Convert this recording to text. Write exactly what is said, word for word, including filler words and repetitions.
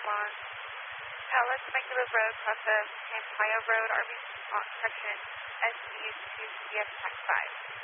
on Palace Temecula Road, south of Sampaio Road, R V section S U two C F Tax five.